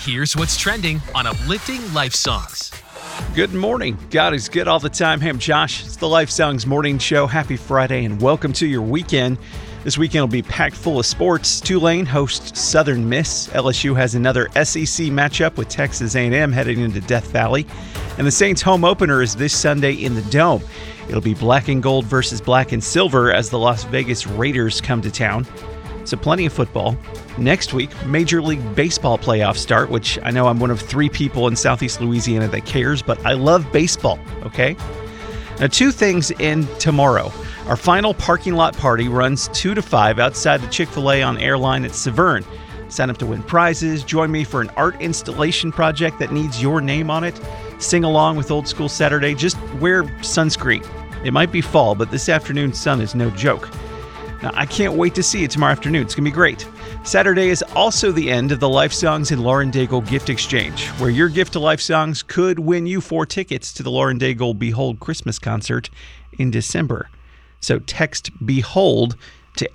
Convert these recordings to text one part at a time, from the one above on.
Here's what's trending on Uplifting Life Songs. Good morning. God is good all the time. Hey, I'm Josh. It's the Life Songs Morning Show. Happy Friday and welcome to your weekend. This weekend will be packed full of sports. Tulane hosts Southern Miss. LSU has another SEC matchup with Texas A&M heading into Death Valley. And the Saints' home opener is this Sunday in the Dome. It'll be black and gold versus black and silver as the Las Vegas Raiders come to town. So plenty of football. Next week, Major League Baseball playoffs start, which I know I'm one of 3 people in Southeast Louisiana that cares, but I love baseball, okay? Now, 2 things in tomorrow. Our final parking lot party runs 2 to 5 outside the Chick-fil-A on Airline at Severn. Sign up to win prizes, join me for an art installation project that needs your name on it, sing along with Old School Saturday, just wear sunscreen. It might be fall, but this afternoon's sun is no joke. Now, I can't wait to see you tomorrow afternoon. It's going to be great. Saturday is also the end of the Life Songs and Lauren Daigle gift exchange, where your gift to Life Songs could win you 4 tickets to the Lauren Daigle Behold Christmas concert in December. So text BEHOLD to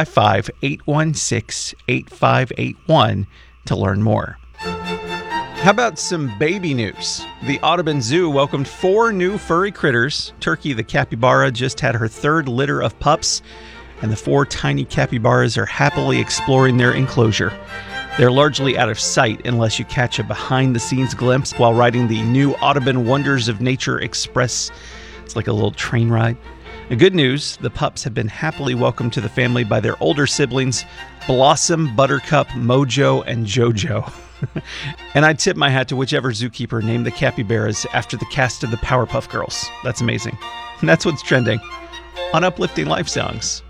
855-816-8581 to learn more. How about some baby news? The Audubon Zoo welcomed 4 new furry critters. Turkey the capybara just had her 3rd litter of pups, and the 4 tiny capybaras are happily exploring their enclosure. They're largely out of sight unless you catch a behind-the-scenes glimpse while riding the new Audubon Wonders of Nature Express. It's like a little train ride. The good news, the pups have been happily welcomed to the family by their older siblings, Blossom, Buttercup, Mojo, and Jojo. And I'd tip my hat to whichever zookeeper named the capybaras after the cast of the Powerpuff Girls. That's amazing. And that's what's trending on Uplifting Life Songs.